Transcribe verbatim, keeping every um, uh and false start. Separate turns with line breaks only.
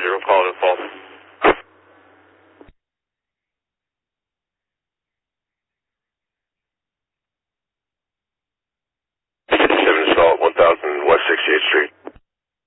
Roger, I'm calling in false. seven Salt, one thousand West sixty-eighth Street.